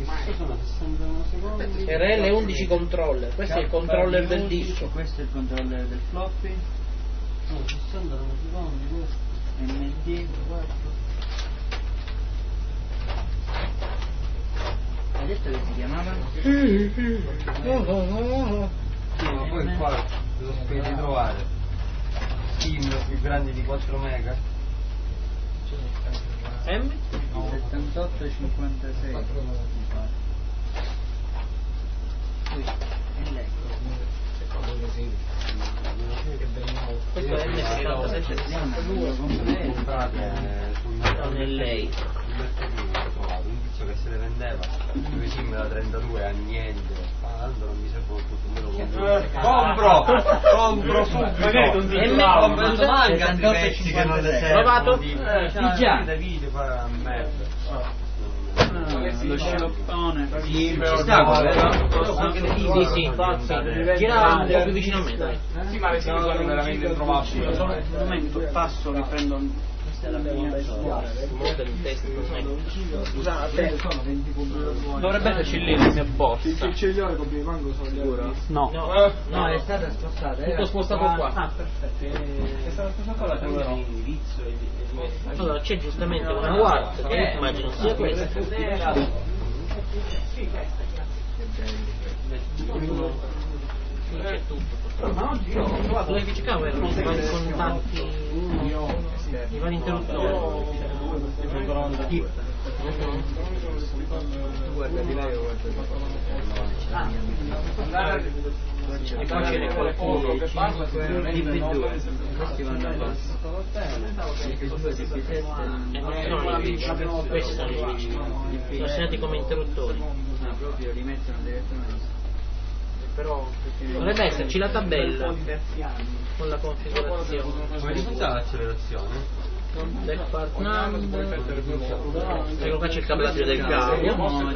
sono 61 secondi. RL 11 controller, questo è il controller del disco. Questo è il controller del floppy. No, 69 secondi questo. MD 4. Hai detto che si chiamava? No, poi qua lo devi trovare Steam più grandi di 4 mega. M? 78,56. Questo è M7762. Comprate sul Non è lei. ho trovato un tizio che se le vendeva due sim da 32 a niente, tanto non mi servono tutto, me lo compro subito, magari non ti trovavo, compro manca altri pezzi che non le servono. Provato? Già da video fa merda. Lo scialoppone. Sì, ci sta, Sì. Gira un po' più vicino a me, dai. Sì, ma le sim sono veramente introvabili. Sono un momento, passo, riprendo. Model test Scusate, dovrebbe esserci lì nella mia borsa. Il ceglione con il mango sono sicuro? No. No, è stata spostata. tutto spostato qua. Ah, perfetto. È stata spostata la troverò. Allora c'è giustamente una watt che immagino sia questa. Sì, c'è tutto. Sulle VCK erano i vari contatti, i vari interruttori. Guarda di là, io guardo E poi ce n'è qualcuno di B2. Questi vanno a basso. questi sono i VCK, sono assegnati come interruttori. Ah, proprio li mettono direttamente. Però dovrebbe esserci la tabella con la configurazione. Come risulta l'accelerazione? Back part number, ecco qua c'è il cablaggio del cavo.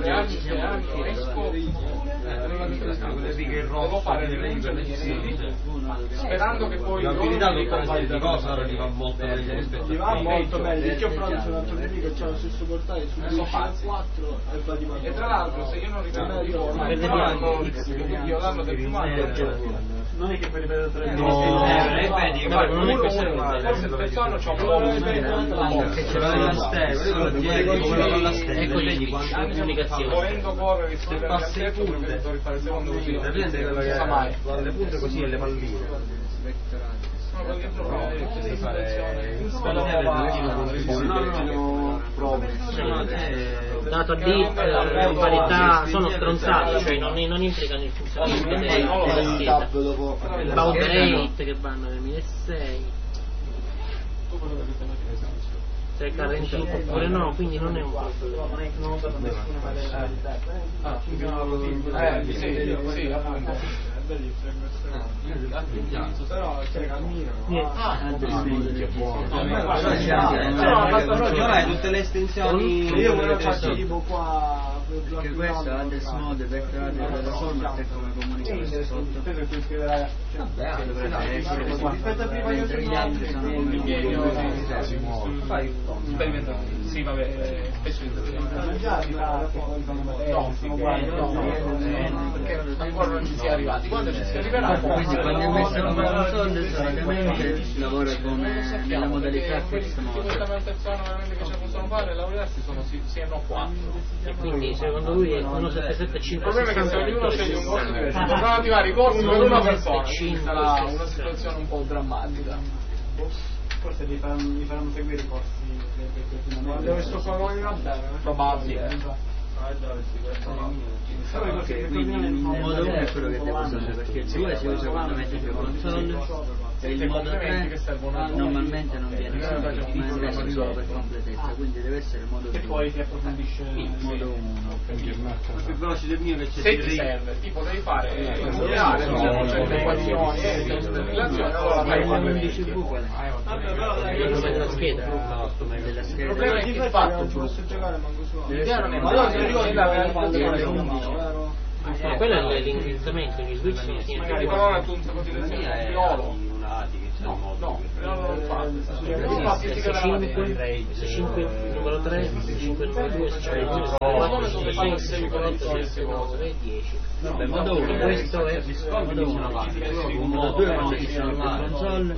Quelle righe rosse delle righe Sperando che poi l'abilità di cosa ora gli va molto meglio rispetto a molto meglio. Io ho provato un altro nemico che ha lo stesso portale su 4 e tra l'altro se io non ricordo io danno del più non è che per ripetere 3 vedi, non è forse il terzo anno c'ho un po' che ce l'ha la stella, Ecco gli indicazioni. volendo correre se passi le punte rifare il secondo così la gente quella che le punte così e le palline devi fare Dato a bit, varietà sono stronzate, cioè non implicano il funzionamento della scheda. Il baud rate che vanno nel 2006, se è carente oppure no, quindi non è un problema. sì, appunto. Però hai tutte le estensioni io me lo faccio tipo qua perché questo ha del mode vector della format come comunicazione sotto tu scriverai che dovrebbe essere rispetto a prima io gli altri sono fai sì vabbè spesso perché ancora non ci si è arrivati, quando ci si arriverà quindi quando è messo come console solitamente lavora come nella modalità first mode. veramente che ce possono fare laurearsi sono sì e no 4 E quindi secondo lui è 1775. il problema è che se ognuno sceglie un corso diverso potranno attivare i corsi per una persona, quindi sarà una situazione un po' drammatica. Forse li faranno seguire i corsi dove sto pagando va bene, probabile. Quindi il modo 1 è quello che devo usare perché il 2 si usa quando metti più console e il modo 3 normalmente non viene usato ma è reso solo per completezza, quindi deve essere il modo 2 e poi si approfondisce il modo 1 più veloce del mio che c'è se ti serve, tipo devi fare le equazioni e le relazioni, allora fai l'11V qual è? Della scheda. Della il problema è che di fatto posso giocare manco su l'idea non è Ma quello è l'incrementamento, gli switch sono magari però non tu un secondo di lezione piolo no, non lo fa S5 numero 3, S5 numero 2, S5 numero 4, 5, 6, 7, 8, 7, 9, 10. Vabbè, modo 1, Questo è modo 1, modo 2 quando ci sono le console,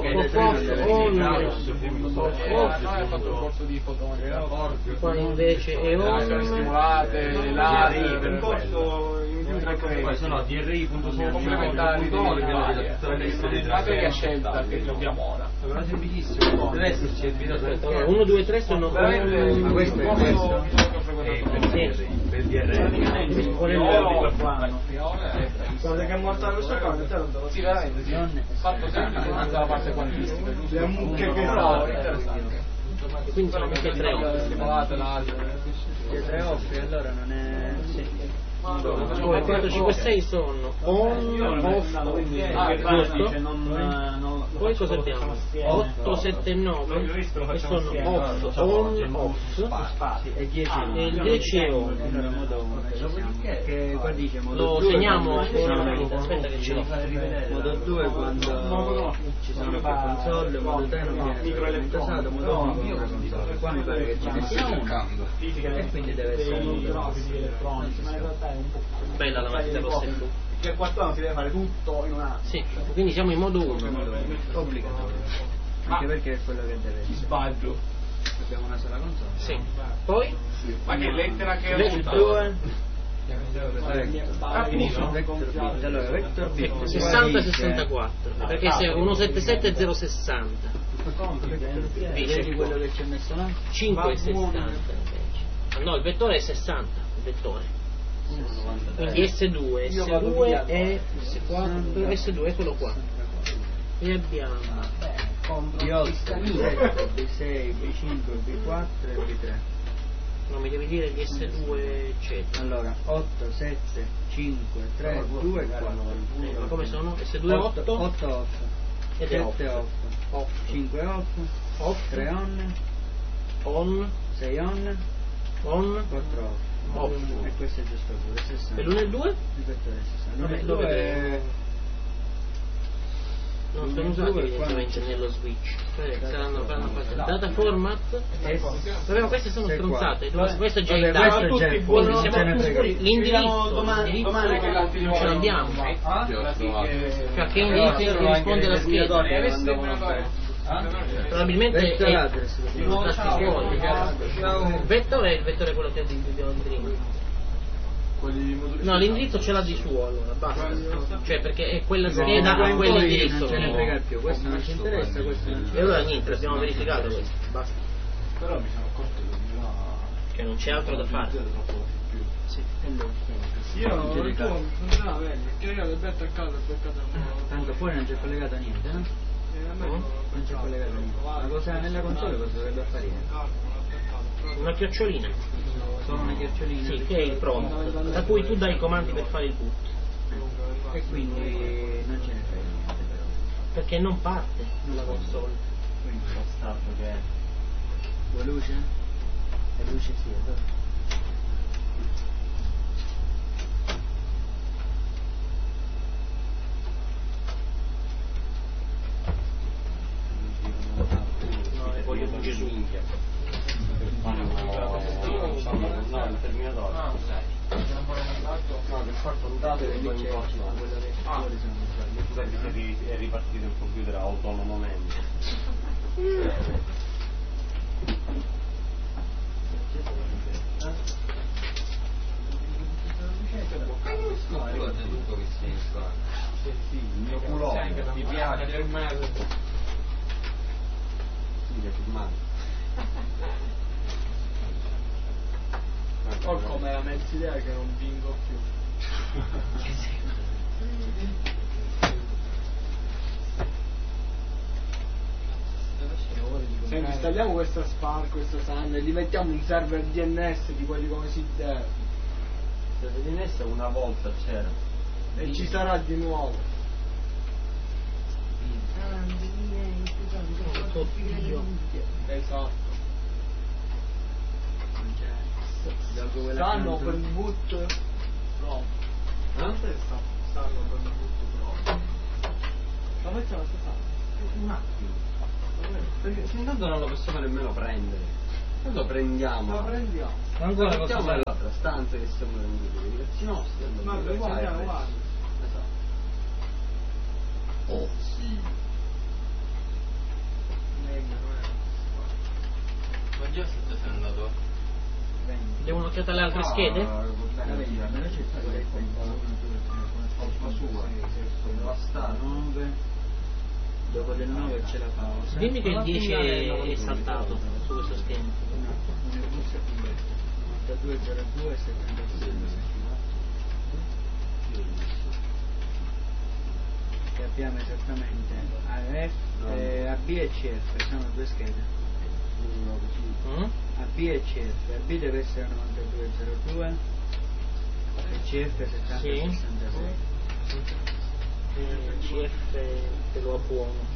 qua invece è stimolate, le live, un corso in più 3 crediti. Sono DRI.com complementari ma che ha scelta che giochiamo ora? È semplicissimo, deve esserci il video 1, 2, 3 sono ma questo è questo? per DRI. Guarda che è morta questa cosa, te lo do. Sì, veramente, sì. Fatto semplice, anche la parte quantistica. Le mucche che sono interessante. Quindi sono anche 3 Stimolate l'altro. 3 offri, allora non è... Sì. Poi 4, 5, 6 sono on, off, giusto? Poi cosa abbiamo? 8, 7, 9 che sono off, on, off E 10 e il 10 è on. Che qua dice modo Lo 2 segniamo quando aspetta che ce l'ho. modo 2 quando ci sono più console, modo 3 non viene implementato, modo 1 con una console. Qua mi pare che ci sia uno e quindi deve essere Bella la matita rossa e blu. Che qualcuno si deve fare tutto in una. Sì, quindi siamo in modo 1. obbligatorio, anche perché è quello che deve essere. Sbaglio. Abbiamo una sola console. Sì. Poi Ma che lettera che Vector Allora, Vector B 60 64 perché se 177 è 060 vedi quello che ci ha messo là? 5 e 60 invece. No, il vettore è 60 il vettore. Quindi S2 e S4 S2 è quello qua. E abbiamo B8, B7, B6, B5, B4 e B3. non mi devi dire gli S2 eccetera. Allora 8, 7, 5, 3, 2, 4. Ma come sono? S2 8 8 off, ed è 7 off. off, 5 off, Off 3 on 6 on, on 4 off. off. E questo è giusto pure, 60. E l'1 e il 2? Il vettore è 60. Vabbè, Il lo 2 vedremo. Non sono usati evidentemente nello switch. Saranno data format. Vabbè, ma queste sono stronzate. Questo è già in data. L'indirizzo domani che l'altro non ce l'abbiamo. Cioè che indirizzo risponde alla scheda? Probabilmente è tasti fuori. Il vettore è il vettore quello che abbiamo prima. No, l'indirizzo ce l'ha di suo allora, basta. Cioè perché è quella scheda a quell'indirizzo. Non ce ne frega più, questo non ci interessa, questo non ci interessa. E allora niente, l'abbiamo verificato questo, basta. Però mi sono accorto Che non c'è altro da fare. Sì, è lui. io non funzionava bene, perché io l'ho detto a casa, ho beccato Tanto fuori non c'è collegato a niente, no? Non c'è collegato a niente. La cosa nella console cosa dovrebbe apparire? Una chiocciolina. Solo una chiocciolina. Sì, che è il prompt, da cui tu dai i comandi per fare il boot. E quindi non ce ne frega niente però. Perché non parte la console. Quindi lo stato che è. Vuoi luce? E luce sì, è vero. No, voglio un Gesù. No, il terminatore. No, per far contato e poi in corso. È ripartito il computer autonomamente. No, ricorda tutto che si installa. Sì, il mio culo mi piace. Sì, le filmate. Ho come la mezza idea che non vinco più. Senti, installiamo questa Spark, questa Sun e li mettiamo in server DNS di quelli come si deve. Se DNS una volta c'era. E ci sarà di nuovo. Esatto. Stanno per il boot pro. Stanno per il boot pro. La facciamo la stessa. Un attimo. Perché se intanto non lo posso nemmeno prendere. Lo prendiamo. Ancora Mettiamo nell'altra stanza che stiamo prendendo i cazzi nostri. Ma uguale. Esatto. Oh sì. Ma già se sei andato? Devo un'occhiata alle altre schede? Basta 9. Dopo del 9 c'è la pausa. Dimmi che il 10 è saltato su questo schema. No, un bus è completo. 9202 76. Che abbiamo esattamente AB e CF, sono due schede. AB e CF, AB deve essere 9202 e CF 7066. CF te lo buono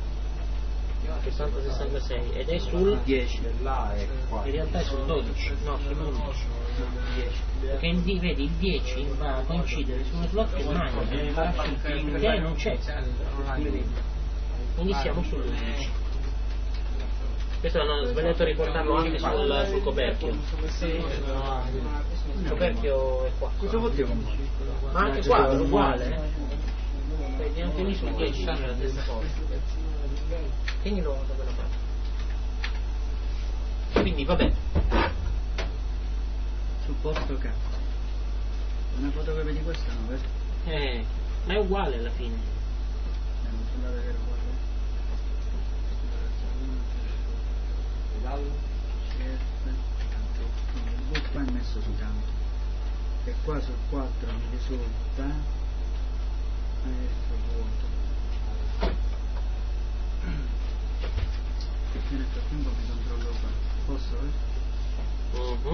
7066 ed è sul 10. in realtà è sul 12, no sull'11, 10. Perché vedi il 10 va a coincidere su uno slot che manca, che non c'è, quindi siamo sull'11. Questo hanno sbagliato a riportarlo anche sul coperchio. Il coperchio è qua. Cosa vuol dire? Ma anche qua è uguale, vedi anche lì sul 10 c'è la stessa cosa. Tienilo da quella parte. Quindi vabbè. Sul posto K. Una fotocopia di questa no, vero? Ma è uguale alla fine. Non sembra che era uguale. Il bus qua è messo su campo. E qua sul 4 mi risulta. Adesso vuoto. Perché nel frattempo mi controllo qua. Posso?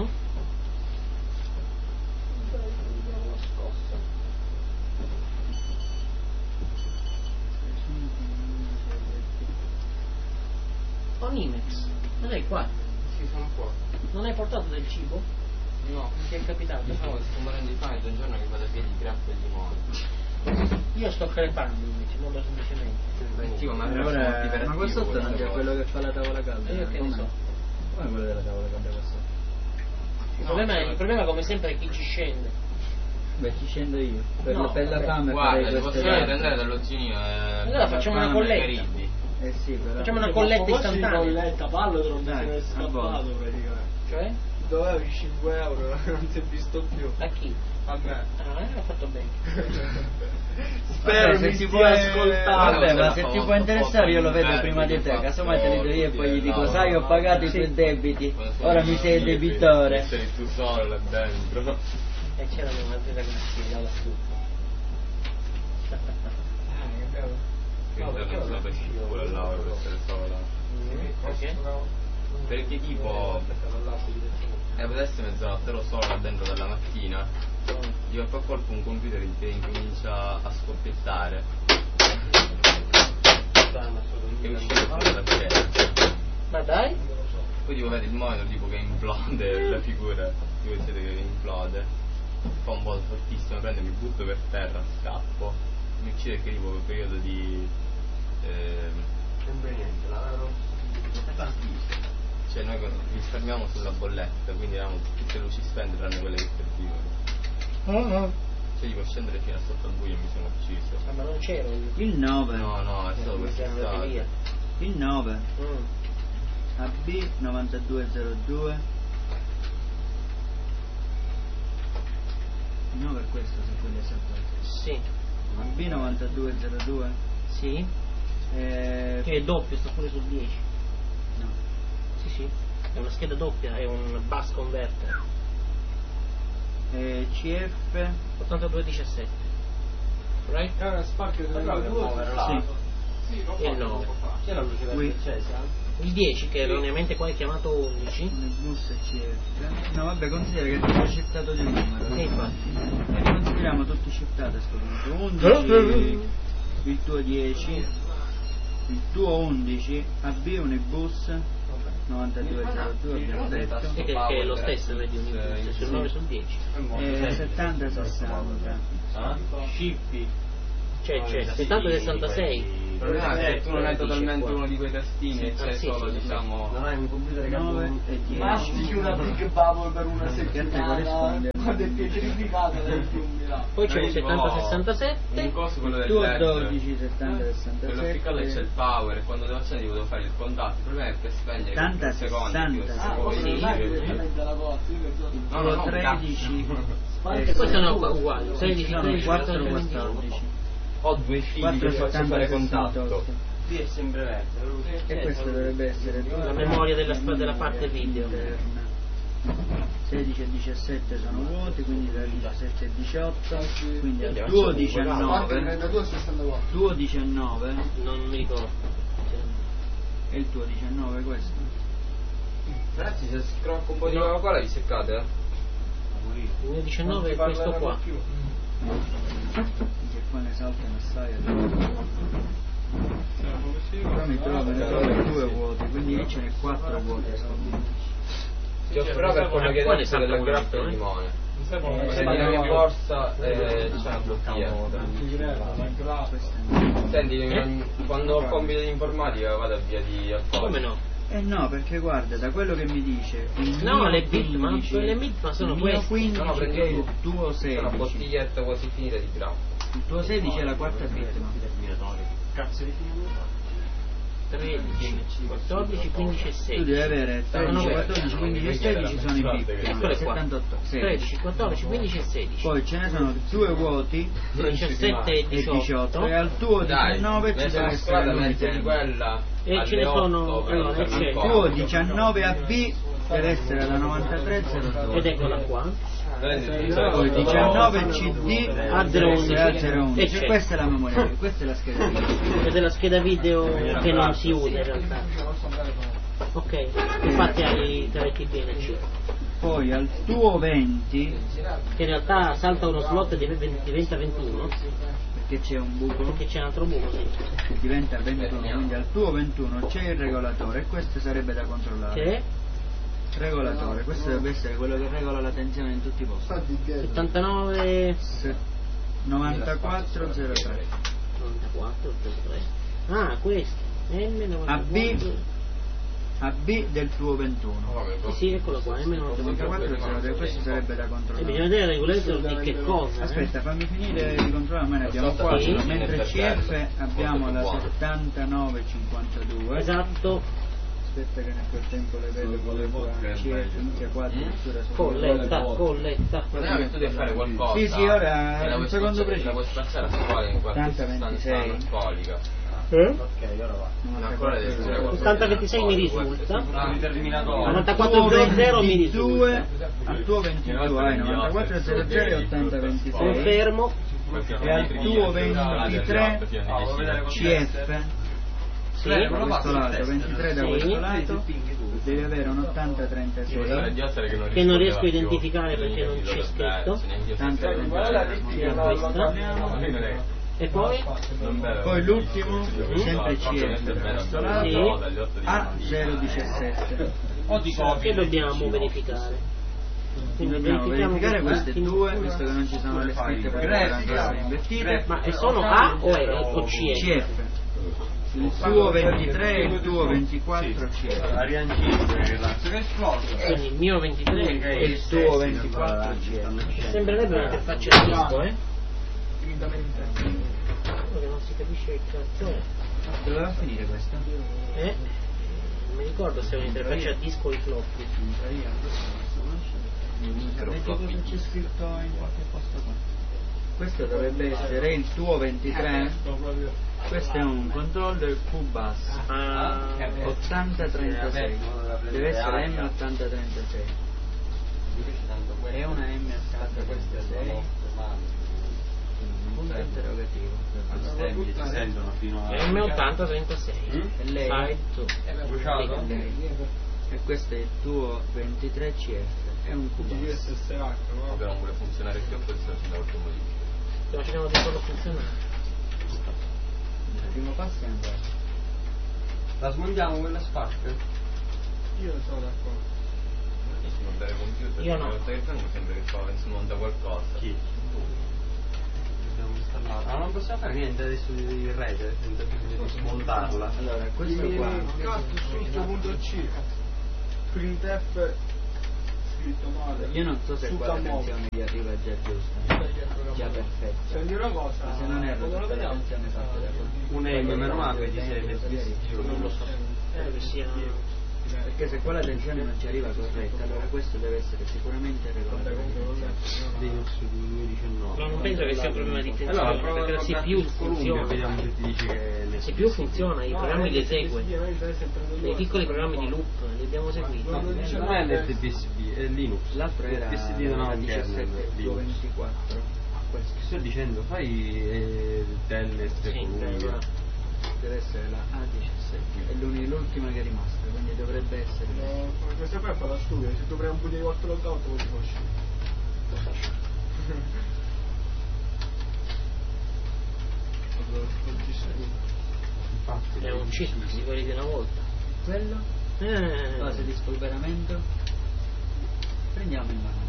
Onimex, non è qua? Sì, sono qua. Non hai portato del cibo? No. Che è capitato? Diciamo che sto morendo di fame da un giorno che vado a piedi grappa e limone. Io sto crepando invece, molto semplicemente. Sì, Ma questo non è quello che fa la tavola calda? Io che ne so. Come quello della tavola calda questo? Il problema come sempre è chi ci scende. Beh, ci scendo io. Per No, la fame guarda, farei ti queste posso andare dallo zinino Allora facciamo una colletta. sì, però. Facciamo una colletta istantanea. Colletta, parlo te lo Dai, sei scappato praticamente. Cioè? Dovevi 5 euro, non si è visto più. A chi? A me. Ha fatto bene. Spero Vabbè, mi se ti stia puoi ascoltando. Vabbè, ma se ti può interessare io lo vedo prima di te, casomai te li do io e poi gli dico, sai, ho pagato i tuoi debiti, ora mi sei debitore. Sei tu solo là dentro. E c'era un'altra ragazza dalla stufa. Quindi non so perché pure Laura per essere sola. Perché? Perché tipo potesse mezzanotte ero solo là dentro dalla mattina, io fa colpo un computer che incomincia a scoppiettare e uscire fuori dalla finestra. Ma dai? Poi tipo vedi il monitor tipo che implode, la figura tipo vedete che implode, fa un vuoto fortissimo, prende, mi butto per terra, scappo, mi uccide che tipo quel periodo di Sembra niente, tantissimo. cioè noi risparmiamo sulla bolletta, quindi avevamo tutte le luci spente tranne quelle che servivano. Cioè tipo scendere fino a sotto al buio e mi sono ucciso. Ma non c'ero io. Il 9. No, è stato quest'estate. Il 9. AB 9202. Il 9 è questo, se quelli saltati. Sì. AB 9202. Sì. Che è doppio, sta pure sul 10. No. Sì. È una scheda doppia, è un bus converter. CF 8217. Right? Spacchio del Sì. E il 9. C'è la luce Qui. accesa? Il 10 che erroneamente qua è chiamato 11. Il bus CF. No, vabbè, considera che è shiftato di un numero. E infatti. E li consideriamo tutti shiftati a sto punto. 11, il tuo 10, il tuo 11, AB Unibus 9202 abbiamo detto. E che è lo stesso, vedi, un sul 9 sul 10. 70-60. Scippi. C'è 70-66. Il problema è che tu non hai totalmente uno di quei tastini e c'è solo, diciamo... Non hai un computer che 9 e 10. Mastichi una Big Bubble per una settimana quando è pietrificata dai fiumi là. Poi c'è un 70-67. Un coso quello del Tu LED. 12, 70, Quello 67. appiccato c'è il power e quando devo accendere devo fare il contatto. Il problema è che spegnere 70, 30 secondi. 60. Ah, Poi forse non è direttamente la cosa, io pensavo... No, no, 13 E questi sono uguali. ci 16, sono 13, 4 14, 14. ho due figli 4, che faccio 70, fare 68. contatto. Sì, è sempre verde. E questo dovrebbe essere la memoria della parte video. 16 e 17 sono vuoti, quindi da 17 e 18, quindi al Andiamo tuo a 19, 32 e 64. tuo 19 Non mi ricordo. e il tuo 19 questo. Ragazzi, se scrocco un po' di Coca-Cola vi seccate, Il mio 19 è questo qua. Che qua ne saltano assai. Però mi trovo due vuoti, quindi lì ce n'è 4 vuoti. Ti offrirò per quello che hai detto della grappa di limone. Se tiene in borsa c'è una bottiglia. Senti, quando ho compito di informatica vado a via di alcol. Come no? No, perché guarda, da quello che mi dice il No, mio le Bitman, 15, le Bitman sono il mio queste. 15 No, no, prendi che è il tu. tuo C'è una 16, bottiglietta quasi finita di grappa. il tuo 16 è la quarta Bitman. 13, 14, 15 e Tu 16. devi avere 13, 14, 15 e 16 sono i Eccole Bitman, qua. 78, 16. 13, 14, 15 e 16. Poi ce ne sono 2 vuoti 17 e e 18 18. e al tuo 19 ci deve essere mezzo di l'unità. quella. E ce ne sono, allora, Il c'è. tuo 19 AB deve essere la 9302 Ed eccola qua. poi 19 CD A deve essere a 011. 011 E c'è. questa è la memoria, questa è la scheda video. Ed è la scheda video che non si usa in realtà. Ok, infatti hai cavetti bene C. Poi al tuo 20 Che in realtà salta uno slot e diventa 21. perché c'è un buco Perché c'è un altro buco, sì. che diventa 21, quindi al tuo 21 c'è il regolatore e questo sarebbe da controllare. Che è Regolatore, questo dovrebbe essere quello che regola la tensione in tutti i posti. 79 9403 94 03. Ah, questo. M94. AB del tuo 21. Sì, eccolo qua, M94. 9403, questo sarebbe da E bisogna controllare. vedere il regolator di che cosa. Aspetta, fammi finire di controllare, ma ne abbiamo 4, mentre CF abbiamo la 7952. Esatto. Aspetta che nel frattempo le vedo con le qua. CF inizia 4 misura su Colletta. Problema che tu devi fare qualcosa. Sì, ora E la un secondo preciso. La puoi spacciare a scuola in qualche 80, sostanza 26. anabolica. Eh? Ancora devi fare qualcosa. 80-26 mi risulta. Determinatore. 9400 mi risulta. Al tuo 22 hai 9400 e 8026 Confermo. e al tuo 23 CF Sì. da questo lato, 23 da Sì. questo lato devi avere un 8036 Che non riesco a identificare perché non c'è scritto. 8036 E poi? poi l'ultimo sempre CF da questo lato A017 Che dobbiamo verificare? Quindi dobbiamo verificare un queste attimo. due visto che non ci sono le scritte perché erano state invertite. Ma sono A o E o C? CF il tuo 23 e il tuo 24 CF Quindi il mio 23 e il tuo 24 CF. sembrerebbe un'interfaccia di disco, Perché non si capisce che cazzo è. Doveva finire questa? Non mi ricordo se è un'interfaccia a disco o i floppy. Vedi cosa c'è scritto in qualche posto qua? Questo dovrebbe essere il tuo 23. Questo è un controller QBus 8036. Deve essere M8036. È una M8036. Punto interrogativo. M8036. E lei? Side 2. Lei. E questo è il tuo 23 CF. È un QBus. Vabbè, non vuole funzionare più, questo è una modifica. Immaginiamo di farlo funzionare. Il primo passo è andato. La smontiamo quella Spark? Io sono d'accordo. Si montare computer, Io no. una volta che fanno mi sembra che fa, si monta qualcosa. Chi? Dobbiamo installare. Ah, non posso possiamo fare niente adesso di rete, senza bisogno di smontarla. Allora, questo qua. Swift.c printf scritto male. Io non so se qua la tensione vi arriva già giusta, già perfetta. Senti una cosa, Ma se non è quando lo la vediamo tensione fatta da qua. Un M meno A vedi se Non lo so. Che sia. Perché se qua la tensione non ci arriva corretta, allora questo deve essere sicuramente regolato. Linux 2019. No, non penso che sia un problema di tensione, Allora, perché la CPU funziona. Vediamo se ti dice che La CPU funziona, i programmi li esegue. Dei piccoli programmi di loop li abbiamo seguiti. non è l'FTPSB, è Linux. L'altro era FTPSB non ha la un kernel 17224. Linux. Sto dicendo, fai telnet Sì, Columbia. Deve essere la A17, è l'ultima che è rimasta, quindi dovrebbe essere. Questa qua fa la studia, se tu prendi un po' di 4 lockout non ti può uscire. Infatti, È un chip di quelli di una volta. Quello? Base di spolveramento. Prendiamo il manoletto.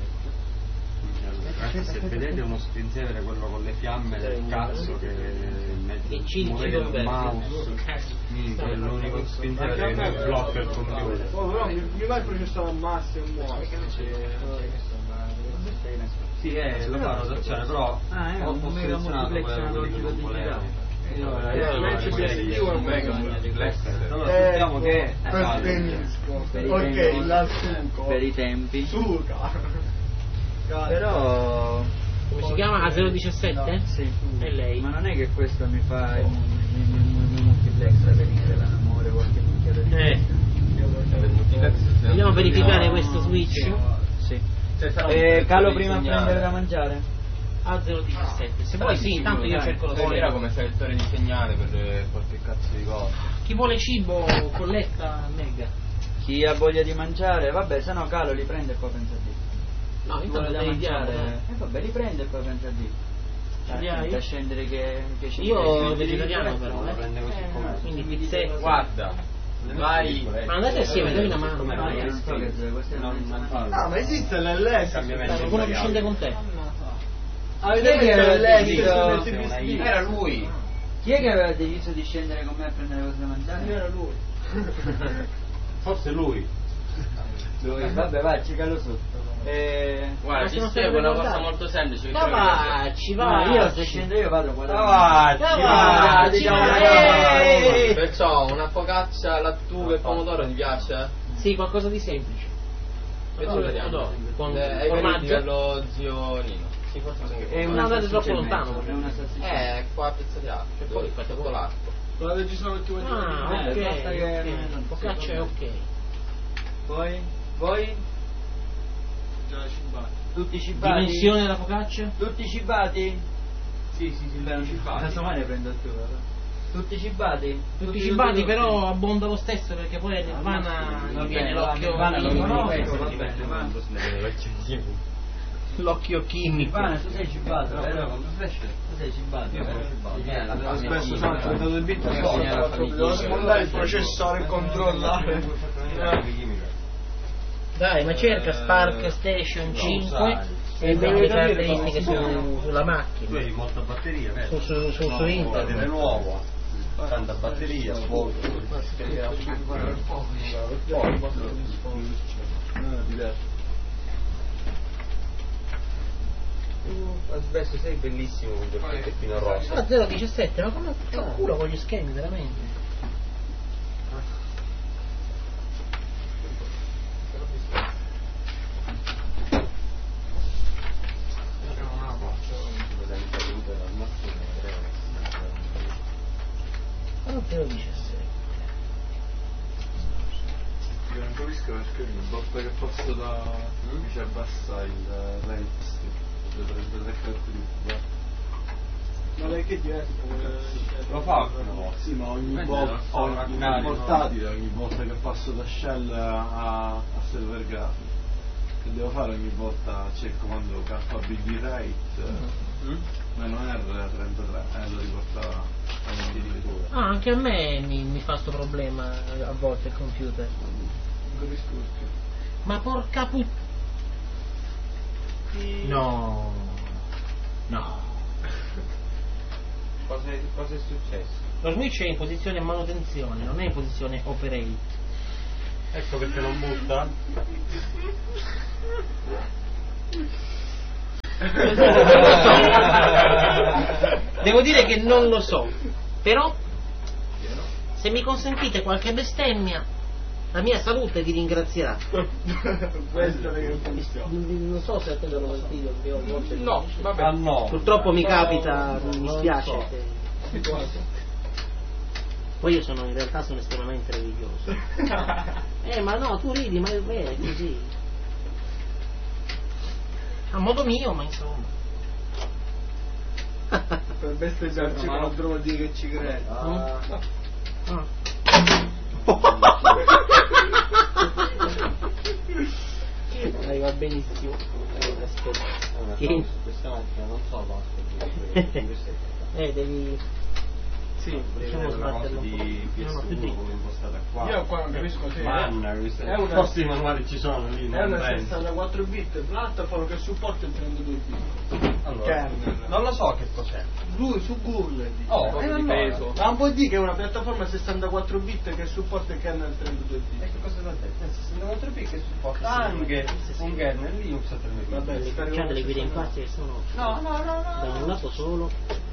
Se vedete uno screensaver, quello con le fiamme del cazzo che in mezzo E ci muovete il converte. mouse, è l'unico screensaver che non blocca il computer. Però mi va il processore al massimo e muore. Sì, lo fa rotazione, però ho selezionato quello che non volevo. Allora sappiamo che ok, la suco Per i tempi. suca. Però. Come si chiama? A017? Sì. È lei. Ma non è che questo mi fa il multiplex da venire l'amore, qualche minchia Vogliamo verificare questo switch? Sì. Calo prima a prendere da mangiare? A017. Se vuoi sì, intanto io cerco lo Poi era schermo. come selettore di segnale per qualche cazzo di cosa. Chi vuole cibo colletta Mega. Chi ha voglia di mangiare, vabbè, se no Calo li prende e poi pensa a dire. No, Chi intanto vuole da devi mangiare, mangiare. vabbè, li prende e poi pensa a dire. Dai. Da scendere che ci Io vegetariano però, lo prende così com'è. quindi pizzetta. Guarda, vai. Ma andate assieme, dai una mano. Come No, io no? non so che queste non Ah, ma esiste l'LS? Cambiamento Qualcuno che scende con te. Avete Chi è che aveva l'LS? deciso? Era lui. Chi è che aveva deciso di scendere con me a prendere cose da mangiare? Era lui. Forse lui. Vabbè, vai, ci calo sotto. Guarda, Ma ci se non spiego sei una cosa ricordato. molto semplice. Ma vacci, vai. Io se scendo io vado qua. Perciò una focaccia, lattughe e pomodoro ti piace? Sì, qualcosa di semplice. Vegetariano. Con Hai formaggio. allo zio Nino. Sì, forse anche Non andate troppo lontano. È una salsiccia. qua a Piazza di Arco. poi fate sotto voi. l'arco. Guardate, ci sono tutti quelli Ah, ok. basta che- Ok. Focaccia è ok. Poi? Voi? già cibati. Tutti cibati? Dimensione della focaccia? Tutti cibati? Sì, Beh, non cibati. Casomai ne prendo tu, però. Tutti cibati? Tutti cibati, però abbonda lo stesso perché poi a Nirvana gli viene l'occhio Nirvana lo chimico. conosco, va bene, va. L'occhio chimico. Ivana, tu sei cibato, vero? Tu sei cibato, vero? Spesso sono diventato il bit devo smondare il processore e controllare. Dai, ma cerca Spark Station 5 e vedi le caratteristiche sulla Tu macchina. hai molta batteria, vero? Su È internet. nuovo. Tanta batteria, poco. Adesso sei bellissimo con quel pezzettino rosa. Ah, 017, ma come c'ho culo con gli schemi, veramente. Ma 017. Io non capisco perché ogni volta che passo da mi si abbassa il rates le 33 caratteristiche. Ma lei che diverso? Lo fa una volta. Sì, ma ogni Mentre volta non so, ho una un carica. portatile ogni volta che passo da shell a server grafico. Che devo fare ogni volta c'è il comando KBD rate meno R33 lo riporta all'indirittura. Ah, anche a me mi fa sto problema a volte il computer. Non capisco perché. Ma porca No. cosa è successo? Lo switch è in posizione manutenzione, non è in posizione operate. Ecco perché non butta. Devo dire che non lo so, però se mi consentite qualche bestemmia, la mia salute vi ringrazierà. Non so se attendono il video. No, vabbè. Ah, no. Purtroppo mi capita, mi spiace. so. Poi io in realtà sono estremamente religioso. Ma no, tu ridi, ma è vero, è così. A modo mio, ma insomma. Per besteggiarci quando vuol dire che ci crede. Va benissimo. Aspetta. Questa macchina non so devi. Sì, facciamo sbatterlo di PS1 come impostata qua. Io qua non capisco se questi manuali ci sono lì. È una 64 bit platform che supporta il 32 bit. Allora, non lo so che cos'è. Lui su Google di peso. ma non puoi dire che è una piattaforma 64 bit che supporta il kernel 32 bit. E che cosa ti ho detto? 64 bit che supporta anche un kernel Linux a 32 bit. Vabbè, c'è delle guide in parte che sono no. da un lato solo.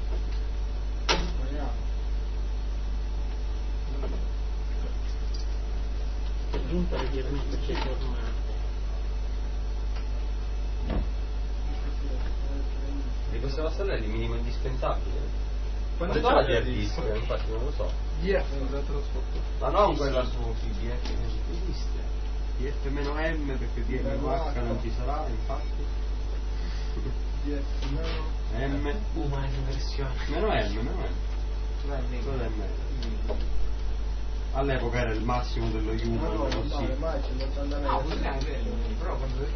Per giunta leggermente deformate. Di questa vostra è il minimo indispensabile. Quando c'è la hard disk? Infatti non lo so. Ma non quella su DF che esiste. DF-M perché DF-H non ci sarà, infatti. M. Ma è versione. Meno M. All'epoca era il massimo dello Human, così. però quando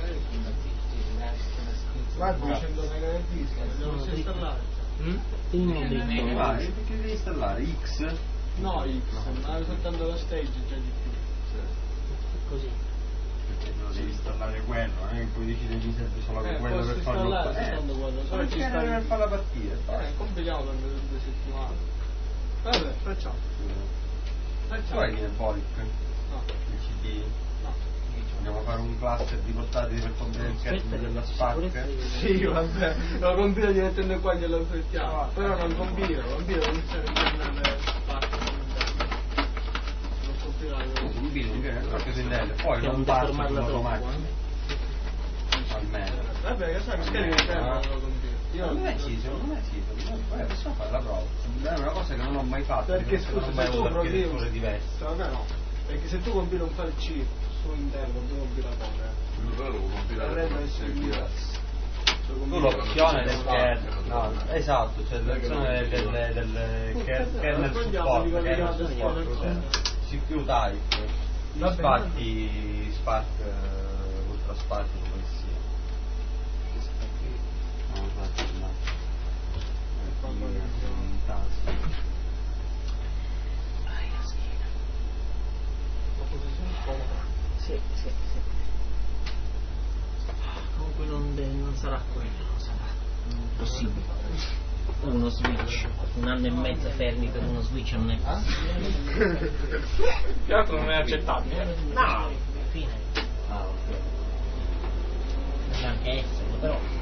guarda 100 mega del disco, devo installare. Vai, perché devi installare X? No, X, ma soltanto la stage già di più. Così. Perché non devi installare quello, non è che poi decidere mi serve solo quello per posso farlo. installare soltanto quello, solo Perché ci sta per fare la partita? complichiamo per 2 settimane. Vabbè, facciamo. Poi viene Bolic, No, il CD. no. Andiamo a fare un cluster di portatili per comprare il kernel della Spark. Sì, vabbè, lo compilo direttamente qua glielo aspettiamo. Però non compilo, non c'è il kernel Spark. Non compilare. Compilo un kernel Spark su Intel, poi non parte con l'automatico. Almeno. Vabbè, che sai, magari il kernel non lo compilo. Non è CISO. Possiamo fare la prova. È una cosa che non ho mai fatto. Perché scusa, non ho mai se tu avuto provi architetture diverse. vabbè no, perché se tu compili un file C su interno, tu compilatore. Lo compilare con diverso. Tu l'opzione del kernel, no, esatto, cioè l'opzione del kernel support, CPU type, Spark, Ultra Spark come sia. Sì. Comunque non sarà quello, non sarà possibile. Uno switch, 1 anno e mezzo fermi per uno switch non è possibile. Che altro non è accettabile? No, alla fine. Potrebbe anche esserlo, però